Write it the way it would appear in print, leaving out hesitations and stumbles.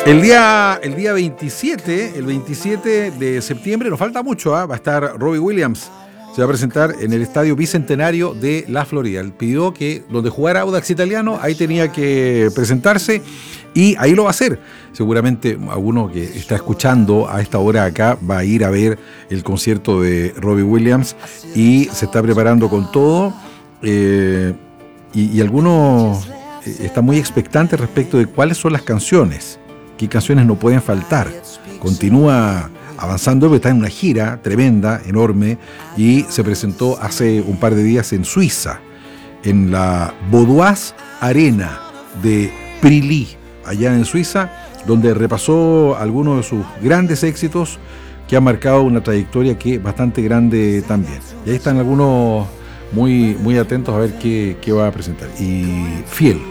El día 27, el 27 de septiembre, nos falta mucho, va a estar Robbie Williams. Se va a presentar en el Estadio Bicentenario de la Florida. Él pidió que donde jugara Audax Italiano, ahí tenía que presentarse y ahí lo va a hacer. Seguramente alguno que está escuchando a esta hora acá va a ir a ver el concierto de Robbie Williams y se está preparando con todo. Y algunos están muy expectantes respecto de cuáles son las canciones. ¿Qué canciones no pueden faltar? Continúa avanzando, está en una gira tremenda, enorme, y se presentó hace un par de días en Suiza, en la Vaudoise Arena de Prilly, allá en Suiza, donde repasó algunos de sus grandes éxitos que han marcado una trayectoria que es bastante grande también. Y ahí están algunos muy, muy atentos a ver qué va a presentar. Y fiel